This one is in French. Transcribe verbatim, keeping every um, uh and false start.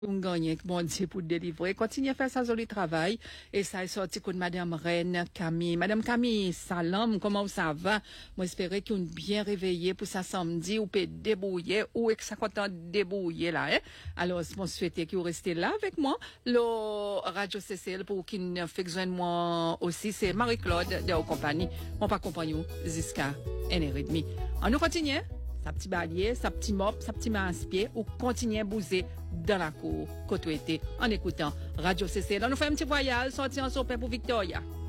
On gagne, bon Dieu, pour délivrer. Continuez à faire ça joli travail. Et ça est sorti de Madame Reine Camille. Madame Camille, salam, comment ça va? Moi, j'espère qu'on est bien réveillé pour ça samedi, ou peut débrouiller, ou est que ça content débrouiller là, hein? Alors, je souhaite que vous restez là avec moi. Le Radio C C L pour qu'il ne fait besoin de moi aussi, c'est Marie-Claude de la compagnie. On va accompagner jusqu'à une heure trente. On nous continue, sa petit balier, sa petit mop, sa petit masse-pied, ou continuer à bouger dans la cour, côté en écoutant Radio C C. Là, nous faisons un petit voyage, sorti en sopin pour Victoria.